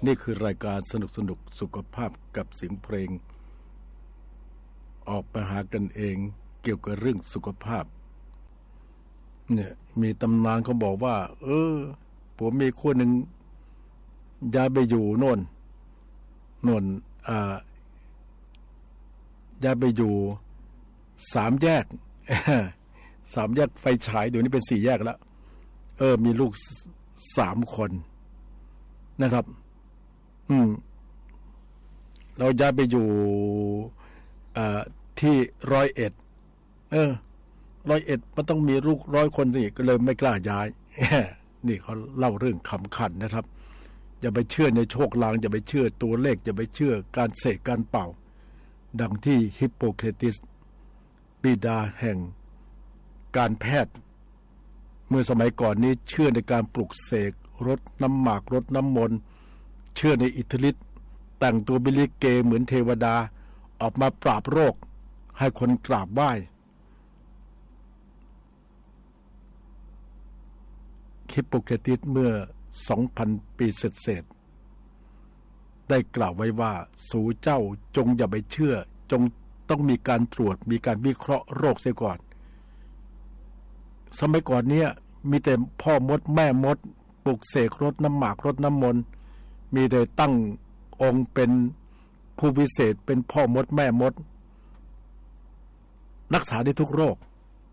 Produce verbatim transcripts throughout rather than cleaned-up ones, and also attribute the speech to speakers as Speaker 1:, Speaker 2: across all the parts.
Speaker 1: นี่คือรายการสนุกสนุกสุขภาพกับเสียงเพลงออกไปหากันเองเกี่ยวกับเรื่องสุขภาพเนี่ยมีตำนานเขาบอกว่าเออผมมีคนหนึ่งย้ายไปอยู่โน่นโน่นอ่าย้ายไปอยู่สามแยก สามแยกไฟฉายเดี๋ยวนี้เป็นสี่แยกแล้วเออมีลูกสามคนนะครับอืมเราย้ายไปอยู่อ่าที่ร้อยเอ็ดเออร้อยเอ็ดมันต้องมีลูกร้อยคนสิก็เลยไม่กล้าย้าย นี่เขาเล่าเรื่องขำขันนะครับอย่าไปเชื่อในโชคลางอย่าไปเชื่อตัวเลขอย่าไปเชื่อการเสกการเป่าดังที่ฮิปโปเครติสบิดาแห่งการแพทย์เมื่อสมัยก่อนนี้เชื่อในการปลุกเสกรดน้ำหมากรดน้ำมนต์เชื่อในอิทธิฤทธิ์แต่งตัวบิลิเกเหมือนเทวดาออกมาปราบโรคให้คนกราบไหว้ฮิปโปเครติสเมื่อ สองพัน ปีเศษๆได้กล่าวไว้ว่าสู่เจ้าจงอย่าไปเชื่อจงต้องมีการตรวจมีการวิเคราะห์โรคเสียก่อนสมัยก่อนเนี้ยมีแต่พ่อมดแม่มดปลุกเสกรดน้ำหมากรดน้ำมนต์มีแต่ตั้งองค์เป็นผู้วิเศษเป็นพ่อมดแม่มดรักษาได้ทุกโรค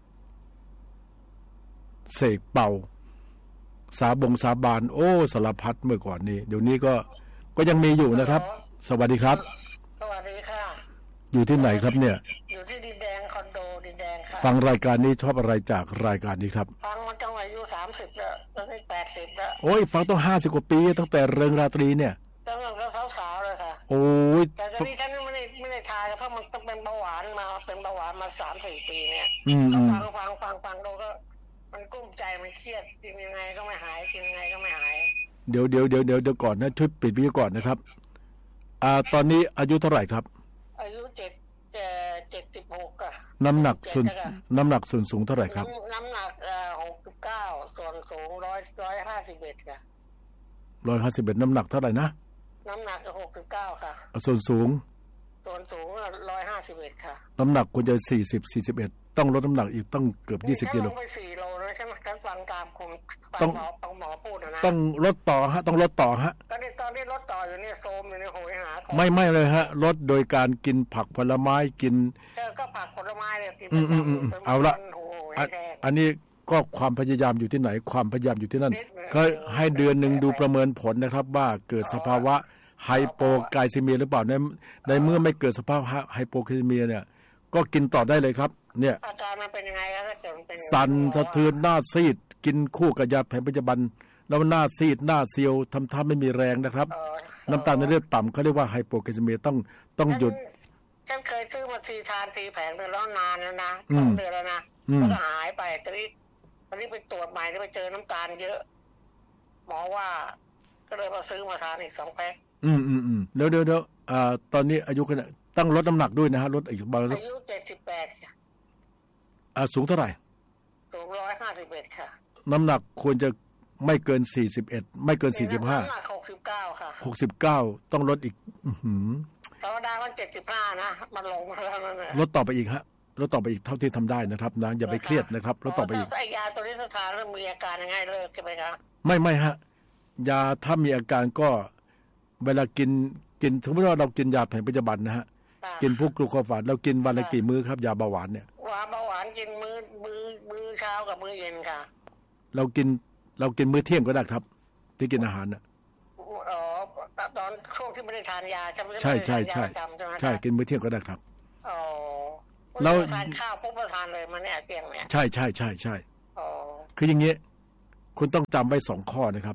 Speaker 1: เสกเป่าสาบงสาบานโอ้สารพัดเมื่อก่อนนี้เดี๋ยวนี้ก็ก็ยังมีอยู่นะครับสวัสดีครับ
Speaker 2: สวัสดีค่ะ
Speaker 1: อยู่ที่ไหนครับเนี่ย
Speaker 2: อยู่ที่ดินแดงคอนโดดินแดงค่ะ
Speaker 1: ฟังรายการนี้ชอบอะไรจากรายการนี้ครับ
Speaker 2: ฟังมันตั้งอายุสามสิบแล้วตอนนี้แปดสิบแล้ว
Speaker 1: โอ้ยฟังต้องห้าสิบกว่าปีตั้งแต่เริงราตรีเนี่ย
Speaker 2: ตั้งแต่สาวๆเลยค่ะ
Speaker 1: โอ้ย
Speaker 2: แต่ตอนนี้ฉันไม่ได้ไม่ได้ทานเพราะมันต้องเป็นเบาหวานมาเป็นเบาหวานมาสามสี่ปีเนี่ยฟังฟังฟังฟังดูก็มันกุ้มใจมันเครียดกินยังไงก็ไม่หายกินยังไงก็ไม่หาย
Speaker 1: เดี๋ยวเดี๋ยวเดี๋ยวเดี๋ยวเดี๋ยวก่อนนะช่วยปิดวิดีโอก่อนนะครับอ่าตอนนี้อายุเท่าไหร่ครับ
Speaker 2: อายุเจ็ดเอ่อเจ็ดสิบหกอะ
Speaker 1: น้ำหนักส่วนน้ำหนักส่วนสูงเท่าไหร่ครับ
Speaker 2: น้ำหนักเอ่อหกสิบเก้าส่วนสูงร้อยร้อยห้าสิบเอ็ดค่ะ
Speaker 1: ร้อยห้าสิบเอ็ดน้ำหนักเท่าไหร่นะ
Speaker 2: น้ำหนักหกสิบเก้าค่ะ
Speaker 1: ส่วนสูง
Speaker 2: ส่วนสูงร้อยห้าสิบเอ็ดค่ะ
Speaker 1: น้ำหนักควรจะสี่สิบสี่สิบเอ็ดต้องลดน้ำหนักอีกต้องเกือบยี่สิบกิโล
Speaker 2: ไปสี่โลเลยใช่ไหมท่านฟังตามคุณ
Speaker 1: ต้อง
Speaker 2: ต้องหมอพูดนะ
Speaker 1: ต้องลดต่อฮะต้องลดต่อฮะ
Speaker 2: ตอนนี้ตอนนี้ลดต่ออยู่เนี่ยโซมอยู่ในโหยหา
Speaker 1: ไม่ไม่เลยฮะลดโดยการกินผักผลไม้กิน
Speaker 2: ก็ผักผลไม้เนี่ยกิน
Speaker 1: อืมอืมอืมเอาละอันนี้ก็ความพยายามอยู่ที่ไหนความพยายามอยู่ที่นั่นก็ให้เดือนหนึ่งดูประเมินผลนะครับว่าเกิดสภาวะไฮโปไกลซีเมียหรือเปล่าในในเมื่อไม่เกิดสภาพไฮโปไกลซีเมียเนี่ยก็กินต่อได้เลยครับเนี่ย
Speaker 2: อาการมันเป็นยังไงครับเป็น
Speaker 1: สั่นสะเทือนหน้าซีดกินคู่กับยาแผนปัจจุบันแล้วหน้าซีดหน้าเซียวทำท่าไม่มีแรงนะครับน้ำตาลในเลือดต่ำเขาเรียกว่าไฮโปไกลซีเมียต้องต้องหยุด
Speaker 2: ฉันเคยซื้อมาทีทานทีแผงไปแล้วนานแล้วนะสองเดือนแล้วนะแล้วก็หายไปตอนนี้ตอนนี้ไปตรวจใหม่ไปเจอน้ำตาลเยอะหมอว่าก็เลยมาซื้อมาทานอีกสองแพ็ค
Speaker 1: อืมอืมอืมเดี๋ยวเดี๋ยวเดี๋ยวอ่าตอนนี้อายุขนาดต้องลดน้ำหนักด้วยนะฮะลดอีกบาง
Speaker 2: อายุเจ็ดสิบแปดค่ะ
Speaker 1: อ่าสูงเท่าไหร่
Speaker 2: สูงร้อยห้าสิบเอ็ดค่ะ
Speaker 1: น้ำหนักควรจะไม่เกินสี่สิบเอ็ดไม่เกินสี่สิบห้า
Speaker 2: น้ำหนักหกสิบเก้าค่ะ
Speaker 1: หกสิบเก้าต้องลดอีกอือหือ
Speaker 2: ธรรมดามันเจ็ดสิบห้านะมันลงมาแล้วนั่นแหละ
Speaker 1: ลดต่อไปอีกฮะลดต่อไปอีกเท่าที่ทำได้นะครับนะอย่าไปเครียดนะครับลดต่อไปอีก
Speaker 2: ไอยาตัวนี้ทานแล้วมีอาการยังไงเลิกใช่ไหมครับ
Speaker 1: ไม่ไม่ฮะยาถ้ามีอาการก็เวลากินกินสมมติว่าเรากินยาแผนปัจจุบันนะฮะกินพวกกลูโคฟาดเรากินวันละกี่มื้อครับยาเบาหวานเนี่ย
Speaker 2: ว่าเบาหวานกินมื้อมื้อมื้อเช้ากับมื้อเย็นค่ะ
Speaker 1: เรากินเรากินมื้อเที่ยงก็ได้ครับที่กินอาหารน่ะ
Speaker 2: อ๋อตอนช่วงที่ไม่ได้ทานยา
Speaker 1: ใช่ใช่ใช่ใช่กินมื้อเที่ยงก็ได้ครับ
Speaker 2: อ๋อ
Speaker 1: เรา
Speaker 2: ทานข้าวปุ๊บก็ทานเลยมันเนี่ยเที่ยงเนี่ย
Speaker 1: ใช่ใช่ใช่ใช่
Speaker 2: อ๋อ
Speaker 1: คืออย่างงี้คุณต้องจำไว้สองข้อนะครับ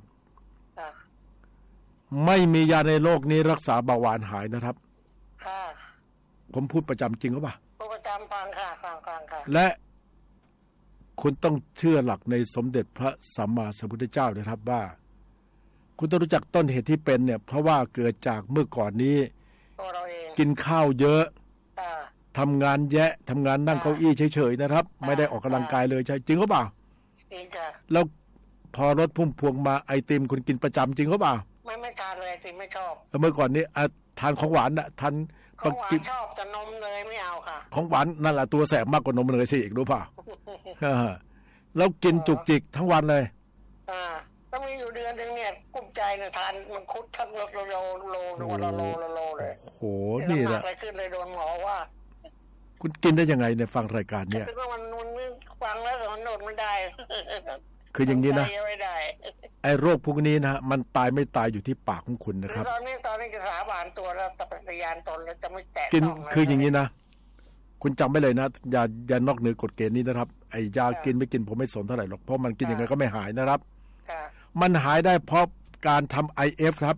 Speaker 1: ไม่มียาในโลกนี้รักษาเบาหวานหายนะครับ
Speaker 2: ค่ะ
Speaker 1: ผมพูดประจำจริงหรือเปล่า
Speaker 2: พูดประจำฟังค่ะฟังฟังค่ะ
Speaker 1: และคุณต้องเชื่อหลักในสมเด็จพระสัมมาสัมพุทธเจ้านะครับว่าคุณต้องรู้จักต้นเหตุที่เป็นเนี่ยเพราะว่าเกิดจากเมื่อก่อนนี้กินข้าวเยอะทำงานแยะทำงานนั่งเก้าอี้เฉยๆนะครับไม่ได้ออกกำลังกายเลยใช่จริงหรือเปล่า
Speaker 2: จริงค่ะ
Speaker 1: แล้วพอรถพุ่มพวงมาไอติมคุณกินประจำจริงหรือเปล่า
Speaker 2: ไม่ไม่ทานเลยที่ไม่ชอบ
Speaker 1: เมื่อก่อนนี้ทานของหวานนะทาน
Speaker 2: ของหวานชอบแต่นมเนยไม่เอาค่ะ
Speaker 1: ของหวานนั่นแหละตัวแสบมากกว่านมเนยสิอีกรู้ป่ะ แล้วกินจุกจิกทั้งวันเลย
Speaker 2: อ่าต้องมีอยู่เดือนนึงเนี่ยกุ้มใจเนี่ยทานมันคุดทั้งโลโลโลโลโลโลโลเลย
Speaker 1: โอ้โหนี่แหละ
Speaker 2: อะไรขึ้นเลยโดนหมอว่า
Speaker 1: คุณกินได้ยังไงเนี่ยฟังรายการเนี่ย
Speaker 2: คือมันมันฟังแล้วมันโดนไม่ได้
Speaker 1: คืออย่างนี้นะไอ้โรคพวกนี้นะมันตายไม่ตายอยู่ที่ปากของคุณนะครับ
Speaker 2: ตอนนี้ตอนนี้จะสาบานตัวแล้วปฏิญาณตนแล้วจะไม่แตะ
Speaker 1: กินคืออย่างนี้นะคุณจำไว้เลยนะอย่าอย่านอกเหนือกฎเกณฑ์นี้นะครับไอ้ยากินไม่กินผมไม่สนเท่าไหร่หรอกเพราะมันกินยังไงก็ไม่หายนะครับมันหายได้เพราะการทำ ไอ เอฟ ครับ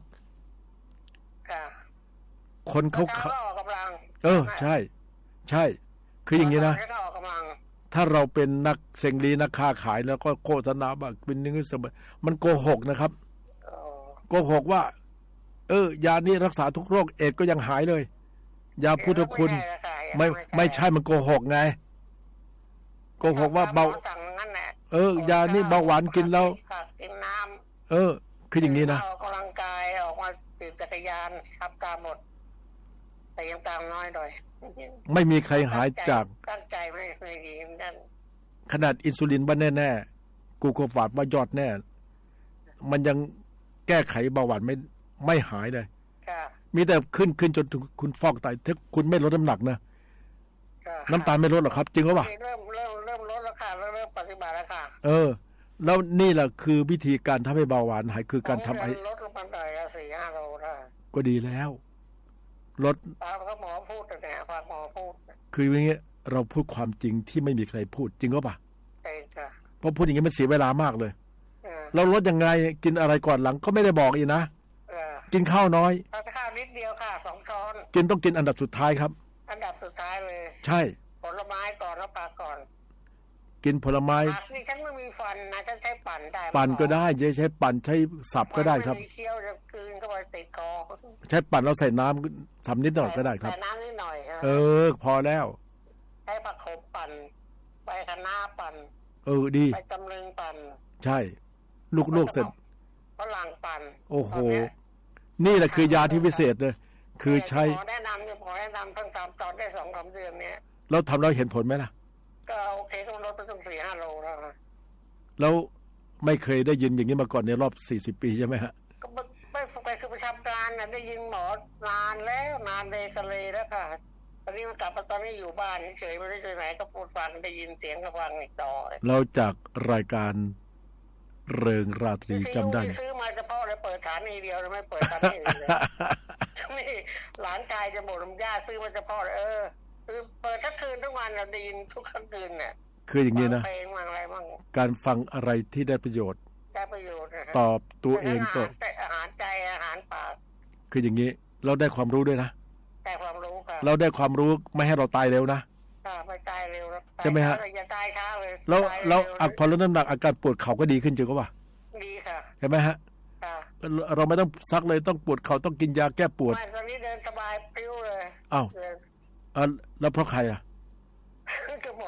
Speaker 1: คนเขาเออใช่ใช่คืออย่างนี้นะถ้าเราเป็นนักเซงลีนักค้าขายแล้วก็โฆษณาบ้างเป็นนึงสมัยมันโกหกนะครับโกหกว่าเออยานี้รักษาทุกโรคเอดก็ยังหายเลยยาพุทธคุณไม่ไม่ใช่มันโกหกไงโกหกว่าเบาเออยานี่เบาหวานกินแล้ว
Speaker 2: กินน้
Speaker 1: ำเออคืออย่างนี้นะ
Speaker 2: ออกกำลังกายออกมาตื่นจักรยานขับตามหมดแต่ยังตามน้อยหน่อย
Speaker 1: ไม่มีใครหายจาก
Speaker 2: ตั้งใจไม่ไม่ดีเหมือนกัน
Speaker 1: ขนาดอินซูลินว่าแน่ๆกูโคฟาดว่ายอดแน่มันยังแก้ไขเบาหวานไม่ไม่หายเลยมีแต่ขึ้นขึ้นจนคุณฟอกไตถ้าคุณไม่ลดน้ำหนักนะน้ำตาลไม่ลดหรอกครับจริงหรือเปล่า
Speaker 2: เริ่มเริ่มเริ่มลดแล้วค่ะเริ่มปฏิบัติแล้วค่ะ
Speaker 1: เออแล้วนี่แหละคือวิธีการทำให้เบาหวานหายคือการทำไอ
Speaker 2: ลดลงมาหน่อยสี่ห้าโลได้
Speaker 1: ก็ดีแล้วลด
Speaker 2: ตามเขาหมอพูดแต่ฟังหมอพูด
Speaker 1: คืออย่างเงี้ยเราพูดความจริงที่ไม่มีใครพูดจริงหรือเปล่า
Speaker 2: ใช่ค่ะ
Speaker 1: เพราะพูดอย่างนี้มันเสียเวลามากเลยเราลดยังไงกินอะไรก่อนหลังก็ไม่ได้บอกอีกนะกินข้าวน้อย
Speaker 2: ข้าวนิดเดียวค่ะสองช้อน
Speaker 1: กินต้องกินอันดับสุดท้ายครับ
Speaker 2: อันดับสุดท้ายเลย
Speaker 1: ใช่
Speaker 2: ผลไม้ก่อนแล้วปลาก่อน
Speaker 1: กินผลไม้
Speaker 2: ปากนี่ฉันไม่มีฟันนะฉันใช้ปั่นได้
Speaker 1: ปั่นก็ได้ใช้ใช้ปั่นใช้สับก็ได้ครับ
Speaker 2: เคี้ยวจะกลืนเข้าไปติดคอ
Speaker 1: ใช้ปั่นแล้วใส่น้ำทำนิดหน่อยก็ได้ครับ
Speaker 2: ใส่น้ำนิดหน่อย
Speaker 1: เออพอแล้ว
Speaker 2: ใช้ผักโขมปั่นใบคะน้าปั่น
Speaker 1: เออดี
Speaker 2: ใบตำลึงปั่น
Speaker 1: ใช่ลูกๆเสร็จ
Speaker 2: ฝรั่งปั่น
Speaker 1: โอ้โหนี่แหละคือยาที่พิเศษเลยคือใช้
Speaker 2: หมอแนะนำเนี่ยหมอแนะนำทั้งสามตอนได้สองสามเดือนเนี้ย
Speaker 1: เราทำแล้วเห็นผลไหมล่ะ
Speaker 2: ก็โอเคก็ลดไปตั้งสี่ห้าโลแล้ว
Speaker 1: แล้วไม่เคยได้ยินอย่างนี้มาก่อนในรอบสี่สิบปีใช่ไหมฮะ
Speaker 2: ก็ไม่ไปคือประชาการน่ะได้ยินหมอนานแล้วนานเลยกันเลยแล้วค่ะตอนนี้มันกลับมาตอนนี้อยู่บ้านเฉยไม่ได้ไปไหนก็พูดฟังได้ยินเสียงก็ฟังอีกต่อ
Speaker 1: เราจากรายการเริงราตรีจำได้
Speaker 2: ซื้อมาเฉพาะเลยเปิดฐานนี้เดียวไม่เปิดฐานอื่นเลยนี่หลานกายจะบ่นย่าซื้อมาเฉพาะเออคือเปิดทั้งคืนทุกวันเราได้ยินทุกคืนเนี่ย
Speaker 1: คืออย่างนี้นะการฟังอะไรที่ได้ประโยชน์
Speaker 2: ได้ประโยชน์
Speaker 1: ตอบตัวเองตอบ
Speaker 2: อาหารใจอาหารปาก
Speaker 1: คืออย่างนี้เราได้ความรู้ด้วยนะ
Speaker 2: ได้ความรู้ค่ะ
Speaker 1: เราได้ความรู้ไม่ให้เราตายเร็วนะ
Speaker 2: ไม่ตายเร็ว
Speaker 1: ใช่ไหมฮะ
Speaker 2: อย่าตายช้าเลย
Speaker 1: แล้วแล้วพอลดน้ำหนักอาการปวดเข่าก็ดีขึ้นจริงก็ป่ะ
Speaker 2: ดีค่ะ
Speaker 1: เห็นไหมฮะเราไม่ต้องซักเลยต้องปวดเข่าต้องกินยาแก้ปวด
Speaker 2: ตอนนี้เดินสบายปิ้วเลย
Speaker 1: อ้าวแล้วเพราะใครอ่ะ
Speaker 2: ก็หมอ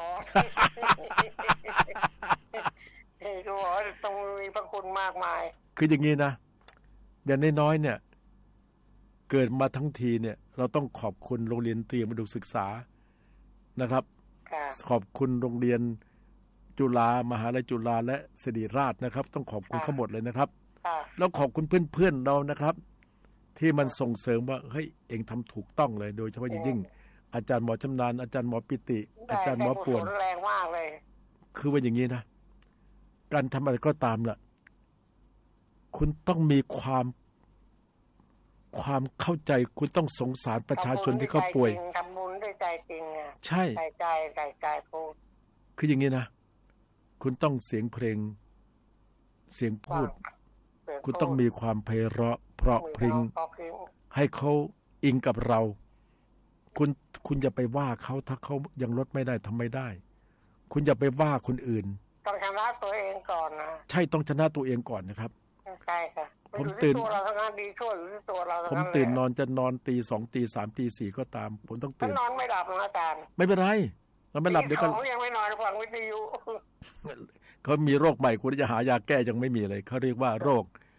Speaker 2: เฮ้ยก็หมอต้องมีพระคุณมากมาย
Speaker 1: คืออย่างนี้นะอย่างน้อยๆเนี่ยเกิดมาทั้งทีเนี่ยเราต้องขอบคุณโรงเรียนเตรียมอุดมศึกษานะครับขอบคุณโรงเรียนจุฬามหาวิทยาลัยจุฬาและศิริราชนะครับต้องขอบคุณทั้งหมดเลยนะครับแล้วขอบคุณเพื่อนๆเรานะครับที่มันส่งเสริมว่าเฮ้ยเองทำถูกต้องเลยโดยเฉพาะอย่างยิ่งอาจารย์หมอชำนาญอาจารย์หมอปิติอาจารย์หมอป่วน
Speaker 2: แรงมากเลย
Speaker 1: คือว่าอย่างนี้นะการทำอะไรก็ตามล่ะคุณต้องมีความความเข้าใจคุณต้องสงสารประชาชนที่เขาป่วย
Speaker 2: ทำบุญด้วยใจจริงอ่ะ
Speaker 1: ใช่
Speaker 2: ใจใจใจใจพูด
Speaker 1: คืออย่างนี้นะคุณต้องเสียงเพลงเสียงพูดคุณต้องมีความไพเราะเพราะพริ้งให้เขาอิงกับเราคุณคุณอย่าไปว่าเขาถ้าเขายังลดไม่ได้ทำไม่ได้คุณอย่าไปว่าคนอื่น
Speaker 2: ต้องชนะตัวเองก่อนนะ
Speaker 1: ใช่ต้องชนะตัวเองก่อนนะครับ
Speaker 2: ใช่ค่ะ
Speaker 1: ผมตื่น
Speaker 2: ตัวเราทำงานดีช่วยหรือตัวเรา
Speaker 1: ผมตื่นนอนจะนอนตีสองตีสามตีสี่ก็ตามผมต้องตื่น
Speaker 2: นอนไม่หลับนะอาจารย์
Speaker 1: ไม่เป็นไรเราไม่หลับเดี๋ยวก็
Speaker 2: ยังไม่นอนฟังวิทยุ
Speaker 1: เขามีโรคใหม่คุณจะหายาแก้ยังไม่มีเลยเขาเรียกว่าโรค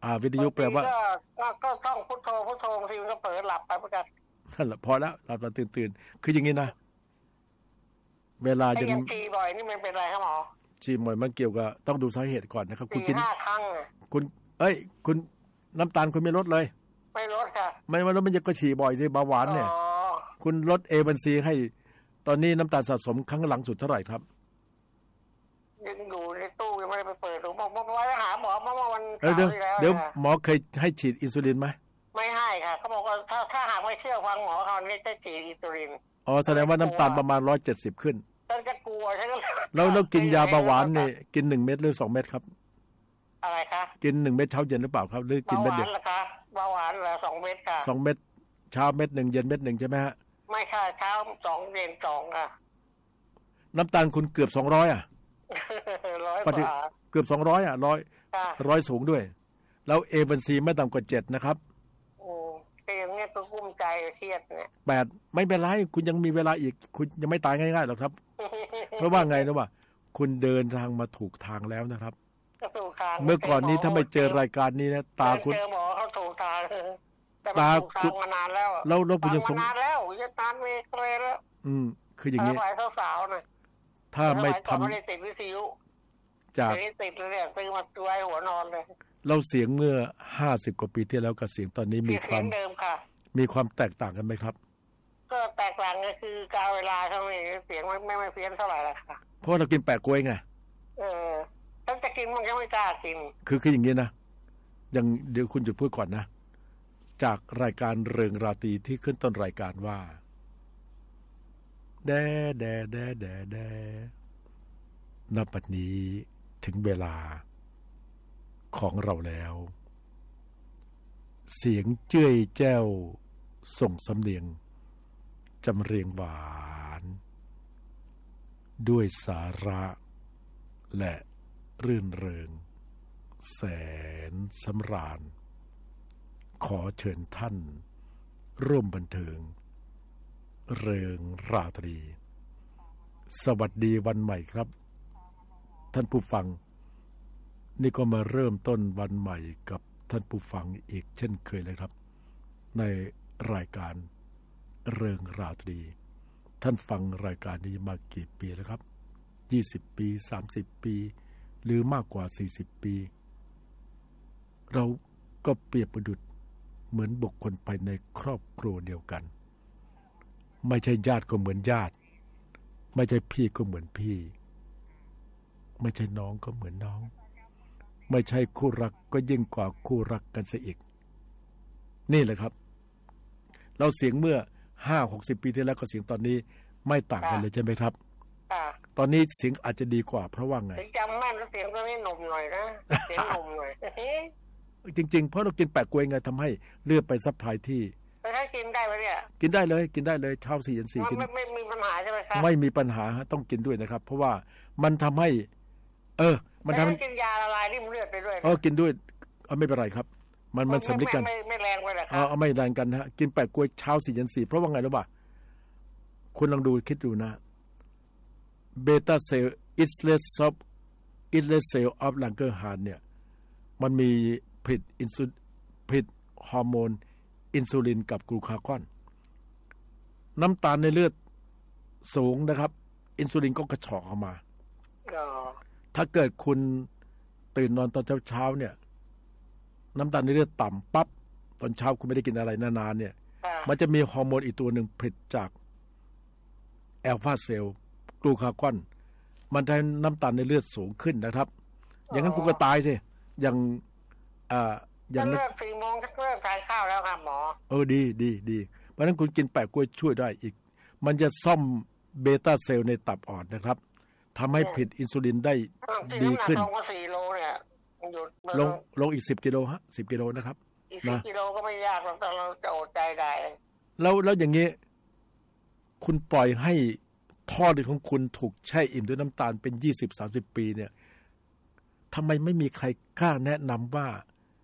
Speaker 1: อ่าวิทยุแปลว่า
Speaker 2: ก็ก็ต้องพุทโธพุทโธบางทีมันก็เผลอหลับไปเหมือนกัน
Speaker 1: นั่นแหละพอแล้วหลับตื่นตื่นคืออย่างนี้นะเวลา
Speaker 2: ยังฉี่บ่อยนี่มันเป็นอะไรครับหมอ
Speaker 1: ฉี่บ่อยมันเกี่ยวกับต้องดูสาเหตุก่อนนะครับคุณกิน
Speaker 2: ห้าครั้ง
Speaker 1: คุณเอ้ยคุณน้ำตาลคุณไม่ลดเลย
Speaker 2: ไม่ลดค่ะ
Speaker 1: ไม่ว่าลดมันจะก็ฉี่บ่อยสิเบาหวานเนี่ยคุณลดเอวันซีให้ตอนนี้น้ำตาลสะสมครั้งหลังสุดเท่าไหร่ครับ
Speaker 2: ยังอยู่ในตู้ยังไม่ได้ไปเปิดดูบอกว่าไปหาหมอเมื่อวัน
Speaker 1: เดี๋ยวเดี๋ยวหมอเคยให้ฉีดอินซูลินไหม
Speaker 2: ไม่ให้ค่ะเขาบอกว่าถ้าถ้าหากไม่เชื่อฟังหมอเขาไม่ได้ฉีดอินซูลิน
Speaker 1: อ๋อแสดงว่าน้ำตาลประมาณร้อยเจ็ดสิบขึ้น
Speaker 2: ฉันจะกลัวฉันก็
Speaker 1: แล้วแล้วกินยาเบาหวานนี่กินหนึ่งเม็ดหรือสองเม็ดครับ
Speaker 2: อะไรคะ
Speaker 1: กินหนึ่งเม็ดเช้าเย็นหรือเปล่าครับหรือกินเม็ดเดียว
Speaker 2: เบาหวานเหรอคะเบาหวานเหรอสองเม็ดค่ะ
Speaker 1: สองเม็ดเช้าเม็ดหนึ่งเย็นเม็ดหนึ่งใช่ไหมฮะ
Speaker 2: ไม่ค่ะเช้าสองเย็นสองค่ะ
Speaker 1: น้ำตาลคุณเกือบสองร้อยอ่ะ
Speaker 2: ร้อยกว่า
Speaker 1: เกือบสองร้อยอ่ะร้อยร้อยสูงด้วยแล้วเอวันซีไม่ต่ำกว่าเจ็ดนะครับ
Speaker 2: โอ้เตียงเนี่ยก็กุ้มใจเครียดเนี่ย
Speaker 1: แปดไม่เป็นไรคุณยังมีเวลาอีกคุณยังไม่ตายง่ายๆหรอกครับเพราะว่าไงนะว่าคุณเดินทางมาถูกทางแล้วนะครับเมื่อก่อนนี้ถ้าไม่เจอรายการนี้นะตาคุณ
Speaker 2: เจอหมอเขาถูกทางตาคุณมานานแล้ว
Speaker 1: แล้วแล้วคุณยัง
Speaker 2: สงนานแล้วจะนานเมกเลยแล้ว
Speaker 1: อืมคืออย่างนี้
Speaker 2: สาวๆหน่อย
Speaker 1: ถ้าไม่ทำ
Speaker 2: ไม่ได้ติดวิทยุ
Speaker 1: จาก
Speaker 2: ติดเลยเนี่ยซื้อมาตัวไอ้หัวนอนเลย
Speaker 1: เราเสียงเมื่อห้าสิบกว่าปีที่แล้วกับเสียงตอนนี้มีความ
Speaker 2: เดิมค่ะ
Speaker 1: มีความแตกต่างกันไหมครับ
Speaker 2: ก็แตกต่างก็คือการเวลาเท่านี้เสียงไม่ไม่ไม่เพี้ยนเท่าไหร่ละค่ะ
Speaker 1: เพราะเรากินแปะกล้วยไง
Speaker 2: เออถ้าจะกินมันก็ไม่กล้ากิน
Speaker 1: คือคืออย่างนี้นะยังเดี๋ยวคุณจะพูดก่อนนะจากรายการเริงราตรีที่ขึ้นต้นรายการว่าแดแดแดแดแดณ บัดนี้ถึงเวลาของเราแล้วเสียงเจ้ยแจ้วส่งสำเนียงจำเรียงหวานด้วยสาระและรื่นเริงแสนสำราญขอเชิญท่านร่วมบันเทิงเริงราตรีสวัสดีวันใหม่ครับท่านผู้ฟังนี่ก็มาเริ่มต้นวันใหม่กับท่านผู้ฟังอีกเช่นเคยเลยครับในรายการเริงราตรีท่านฟังรายการนี้มากี่ปีแล้วครับยี่สิบปีสามสิบปีหรือมากกว่าสี่สิบปีเราก็เปรียบประดุจเหมือนบุคคลภายในครอบครัวเดียวกันไม่ใช่ญาติก็เหมือนญาติไม่ใช่พี่ก็เหมือนพี่ไม่ใช่น้องก็เหมือนน้องไม่ใช่คู่รักก็ยิ่งกว่าคู่รักกันซะอีกนี่แหละครับเราเสียงเมื่อห้าหกสิบปีที่แล้วกับเสียงตอนนี้ไม่ต่างกันเลยใช่ไหมครับตอนนี้เสียงอาจจะดีกว่าเพราะว่าไง
Speaker 2: จำแม่นเสียงตอนนี้หนุ่มหน่อยนะเสียงหนุ่มหน่อย
Speaker 1: จริงๆเพราะเรากินแปะกล้วยไงทำให้เลือดไปซัพพลายที่
Speaker 2: แต่ถ้ากินได้ไหมเนี่ย
Speaker 1: กินได้เลยกินได้เลยเช้าสี่เย็นสี่กิน
Speaker 2: ไม่ไม่มีปัญหาใช่ไหมครับ
Speaker 1: ไม่มีปัญหาต้องกินด้วยนะครับเพราะว่ามันทำให้เออมันทำให้
Speaker 2: กินยาละลายริ่มเลือดไปด้วย
Speaker 1: เออกินด้วยเอาไม่เป็นไรครับมันมันสำลิดกัน
Speaker 2: ไม่ไม่แรงไปหรอครับ
Speaker 1: เอาไม่แรงกันฮะกินแปะกล้วยเช้าสี่เย็นสี่เพราะว่าไงรู้ป่ะคุณลองดูคิดดูนะเบต้าเซลล์อิสเลสอฟอิสเลสเซลล์ออฟลังเกอร์ฮาร์ดเนี่ยมันมีผลิตอินซูผลิตฮอร์โมนอินซูลินกับกลูคากอนน้ำตาลในเลือดสูงนะครับอินซูลินก็กระฉอกออกมาถ้าเกิดคุณตื่นนอนตอนเช้าๆเนี่ยน้ำตาลในเลือดต่ำปั๊บตอนเช้าคุณไม่ได้กินอะไรนานๆเนี่ยมันจะมีฮอร์โมนอีกตัวหนึ่งผลิตจากแอลฟาเซลล์กลูคากอนมันทำให้น้ำตาลในเลือดสูงขึ้นนะครับอย่างนั้นคุณก็ตายสิอย่างอ่า
Speaker 2: อย่างนั้นสี่โมงจะเลิกทานข้าวแล้วครับหมอ
Speaker 1: เออดีดีดีเพราะฉะนั้นคุณกินแปะกล้วยช่วยได้อีกมันจะซ่อมเบต้าเซลล์ในตับอ่อนนะครับทำให้ผลิตอินซูลินได้ดีขึ้น
Speaker 2: ลงมาสี่โลเนี่ย
Speaker 1: ลงลงอีกสิบกิโลฮะสิบกิโลนะครับ
Speaker 2: อีกสิบกิโลก็ไม่ยากหรอกแต่เราจะอดใจได้
Speaker 1: แล้วแล้วอย่างนี้คุณปล่อยให้ท่อเลือดของคุณถูกแช่อิ่มด้วยน้ำตาลเป็นยี่สิบสามสิบปีเนี่ยทำไมไม่มีใครกล้าแนะนำว่า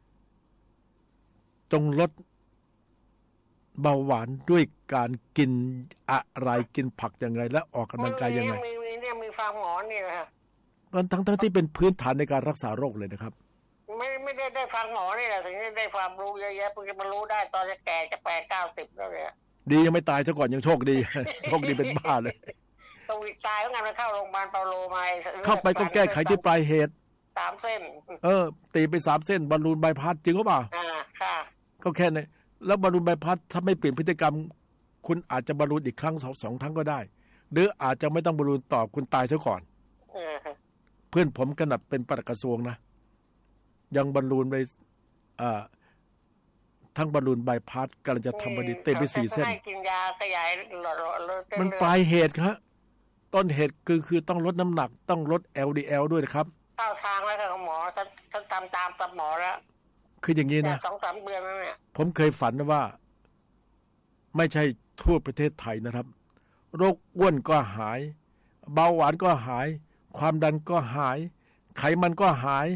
Speaker 1: จงลดเบาหวานด้วยการกินอะไรกินผักยังไงและออกกำลังกายยังไง
Speaker 2: มีมีเนี่ยมีฟังหมอนี่นะ
Speaker 1: มันทั้งทั้งที่เป็นพื้นฐานในการรักษาโรคเลยนะครับ
Speaker 2: ไม่ไม่ไม่ได้ได้ฟังหมอนี่แหละถึงได้ความรู้เยอะแยะเพิ่งจะมารู้ได้ตอนจะแก่จะแปดเก้าสิบแล้วเนี่ย
Speaker 1: ดียังไม่ตายซะก่อนยังโชคดี โชคดีเป็นบ้าเลย
Speaker 2: ตวิตายแล้วไงมันเข้าโรงพยาบาลเปาโลมา
Speaker 1: เข้าไปก็แก้ไขที่ปลายเหตุ
Speaker 2: สามเส้น
Speaker 1: เออตีไปสามเส้นบอลลูนใบพัดจริงหรือเปล่า
Speaker 2: อ่าค่ะ
Speaker 1: ก็แค่นี้แล้วบอลลูนใบพัดถ้าไม่เปลี่ยนพฤติกรรมคุณอาจจะบอลลูนอีกครั้งสองสองครั้งก็ได้หรืออาจจะไม่ต้องบอลลูนต่อคุณตายซะก่อนเพื่อนผมขนาดเป็นปลัดกระทรวงนะยังบอลลูนไปอ่าทั้งบอลลูนใบพัดกำลังจะทำบอดีเต็มไปสี่เส้น
Speaker 2: กินยาขยายหลอด
Speaker 1: มันปลายเหตุครับต้นเหตุคือคือต้องลดน้ำหนักต้องลด แอล ดี แอล ด้วยนะครับ
Speaker 2: เข้าทางแล้วค่ะหมอฉันฉันทำตามกับหมอแล้ว
Speaker 1: คืออย่างนี้นะ
Speaker 2: สองสามเดือนแล้วเนี่ย
Speaker 1: ผมเคยฝันว่าไม่ใช่ทั่วประเทศไทยนะครับโรคอ้วนก็หายเบาหวานก็หายความดันก็หายไขมันก็หาย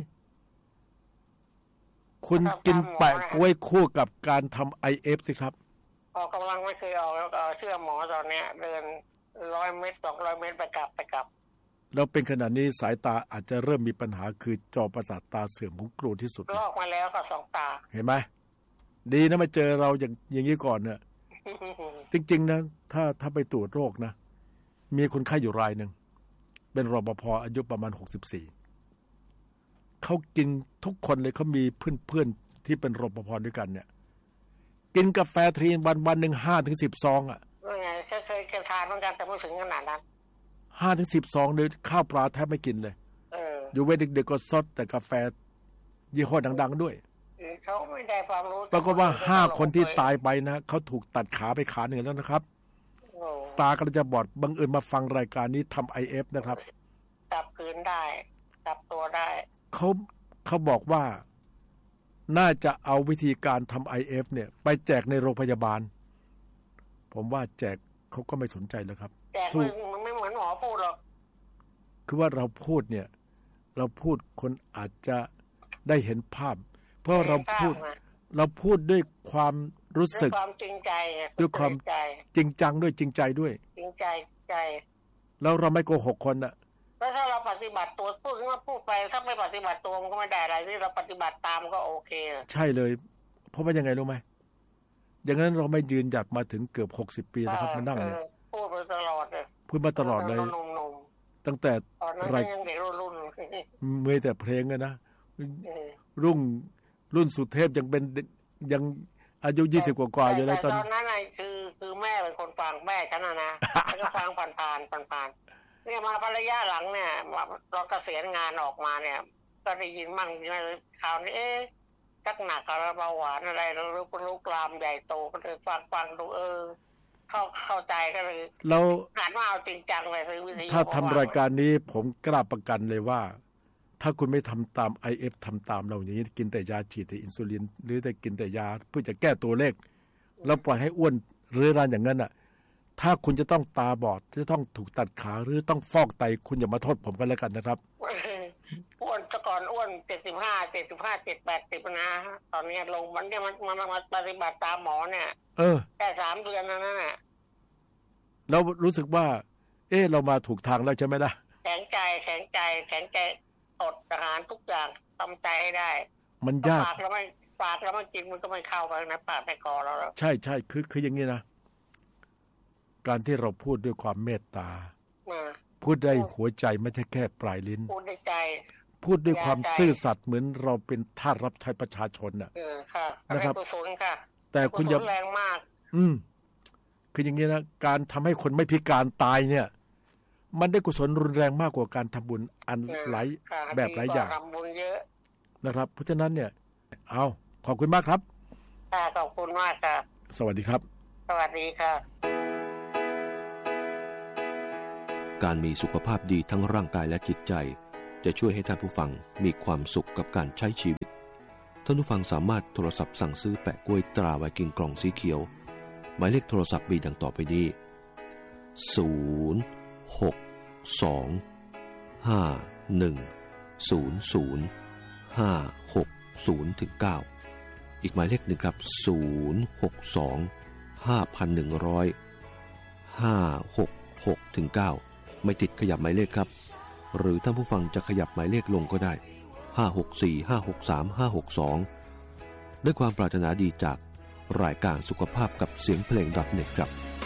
Speaker 1: คุณกินแปะกล้วยคู่กับการทำ ไอ เอฟ สิครับ
Speaker 2: ออกกำลังไม่เคยออกแล้วก็เชื่อหมอตอนนี้เดินร้อยเมตรสองร้อยเมตรไปกลับไปกลับ
Speaker 1: แล้วเป็นขณะนี้สายตาอาจจะเริ่มมีปัญหาคือจอประสาทตาเสื่อมของกลัวที่สุด
Speaker 2: ลอกมาแล้วก็สองตา
Speaker 1: เห็นไหมดีนะมาเจอเราอย่างอย่างนี้ก่อนเนี่ย จริงๆนะถ้าถ้าไปตรวจโรคนะมีคนไข้อยู่รายหนึ่งเป็นรปภ.อายุประมาณหกสิบสี่เขากินทุกคนเลยเขามีเพื่อนๆที่เป็นรปภ.ด้วยกันเนี่ยกินกาแฟทรีนวันวันหนึ่งห้าถึงสิบซองอ่ะ
Speaker 2: ว่าไงเคยเคยเคยทานเหมือนกันแต่ไม่ถึงขนาดนั้น
Speaker 1: ห้าถึงสิบซองเลยข้าวปลาแทบไม่กินเลย
Speaker 2: เออ
Speaker 1: อยู่เว้นเด็กๆก็ซดแต่กาแฟยี่ห้อดังๆด้วย
Speaker 2: เขาไม่ได้ความรู้
Speaker 1: ปรากฏว่าห้าคนที่ตายไปนะเขาถูกตัดขาไปขาหนึ่งแล้วนะครับตากำลังจะบอดบังเอิญมาฟังรายการนี้ทำ ไอ เอฟ นะครับ
Speaker 2: กลับคืนได้กลับตัวได้
Speaker 1: เขาเขาบอกว่าน่าจะเอาวิธีการทำ ไอ เอฟ เนี่ยไปแจกในโรงพยาบาลผมว่าแจกเขาก็ไม่สนใจแล้วครับ
Speaker 2: แจกมันไม่เหมือนหมอพูดหรอก
Speaker 1: คือว่าเราพูดเนี่ยเราพูดคนอาจจะได้เห็นภาพเพราะเราพูดเราพูดด้วยความรู้สึก
Speaker 2: ด้วยความจริงใจ
Speaker 1: ด้วยความจริงจังด้วยจริงใจด้วย
Speaker 2: จริงใจใจ
Speaker 1: แล้วเราไม่โกหกคนน่ะ
Speaker 2: แล้วถ้าเราปฏิบัติตัวพูดว่าพูดไปถ้าไม่ปฏิบัติตัวมันก็ไม่ได้อะไรที่เราปฏิบัติตามก็โอเค
Speaker 1: ใช่เลยเพราะว่ายังไงรู้ไหมอย่างนั้นเราไม่ยืนหยัดมาถึงเกือบหกสิบปีนะครับมานั่งเนี่ย
Speaker 2: พูดมาตลอดเลย
Speaker 1: พูดมาตลอดเลยตั้งแต่
Speaker 2: ไรยังเด็กรุ่น
Speaker 1: เมื่อแต่เพลงนะรุ่งรุ่นสุเทพยังเป็นยังอายุยี่สิบกว่าๆอยู่เลยตอน
Speaker 2: นั้นคือคือแม่เป็นคนฟังแม่ฉันนะนะแล้วก็ฟังผ่านผ่านผ่านผ่านเนี่ยมาภรรยาหลังเนี่ยเราเกษียณงานออกมาเนี่ยก็ได้ยินมั่งข่าวนี้เอ๊ะชักหนักอะไรเบาหวานอะไรแล้วรู้รู้กลามใหญ่โตก็เลยฟังฟังดูเออเข้าเข้าใจก็เลย
Speaker 1: แล้ว
Speaker 2: หันมาเอาจริงจังเลยคือวิธี
Speaker 1: ถ้าทำรายการนี้ผมกล้าประกันเลยว่าถ้าคุณไม่ทำตาม ไอ เอฟ ทำตามเราอย่างนี้กินแต่ยาฉีดแต่อินซูลินหรือแต่กินแต่ยาเพื่อจะแก้ตัวเลขแล้วปล่อยให้อ้วนเรื้อรังอย่างนั้นอ่ะถ้าคุณจะต้องตาบอดจะต้องถูกตัดขาหรือต้องฟอกไตคุณอย่ามาโทษผมกันแล้วกันนะครับ
Speaker 2: อ้วนแต่ก่อนอ้วนเจ็ดสิบห้าเจ็ดสิบห้าเจ็ดแปดสิบนะตอนนี้ลงมันเนี่ยมันมันมาปฏิบัติตามหมอเนี่ย
Speaker 1: เออ
Speaker 2: แค่สามเดือนนั่นแหละ
Speaker 1: เรารู้สึกว่าเออเรามาถูกทางแล้วใช่ไหมล่ะ
Speaker 2: แข็งใจแข็งใจแข็งใจอดอาหารทุกอย่างทำใจให้ได้
Speaker 1: มันยาก
Speaker 2: ปากแล้วไม่ปากแล้วมันกินมันก็ไม่เข้าไปนะปากในคอเราแล้ว
Speaker 1: ใช่ใช่คือคืออย่างนี้นะการที่เราพูดด้วยความเมตตาพูดได้หัวใจไม่ใช่แค่ปลายลิ้น
Speaker 2: พูดด้วยใจ
Speaker 1: พูดด้วยความซื่อสัตย์เหมือนเราเป็นทาสรับใช้ประชาชนน่ะ
Speaker 2: เออค่ะ
Speaker 1: นะครับ
Speaker 2: แต่คุณอย่าแรงมาก
Speaker 1: อืมคืออย่างนี้นะการทำให้คนไม่พิการตายเนี่ยมันได้กุศลรุนแรงมากกว่าการทำบุญอันหลายแบบหลายอย่าง
Speaker 2: ทำบุญเยอะ
Speaker 1: นะครับเพราะฉะนั้นเนี่ยเอาขอบคุณมากครับ
Speaker 2: ค่ะขอบคุณมากครับ
Speaker 1: สวัสดีครับ
Speaker 2: สวัสดีครับ
Speaker 3: การมีสุขภาพดีทั้งร่างกายและจิตใจจะช่วยให้ท่านผู้ฟังมีความสุขกับการใช้ชีวิตท่านผู้ฟังสามารถโทรศัพท์สั่งซื้อแปะกล้วยตราไวกิ้งกล่องสีเขียวหมายเลขโทรศัพท์มีดังต่อไปนี้ศูนย์ หก สอง ห้า หนึ่ง ศูนย์ ศูนย์ ห้า หก ศูนย์ ถึง เก้าอีกหมายเลขหนึ่งครับศูนย์ หก สอง ห้า หนึ่ง ศูนย์ ห้า หก หก ถึง เก้าไม่ติดขยับหมายเลขครับหรือท่านผู้ฟังจะขยับหมายเลขลงก็ได้ห้า หก สี่ ห้า หก สาม ห้า หก สองด้วยความปรารถนาดีจากรายการสุขภาพกับเสียงเพลง .เน็ต ครับ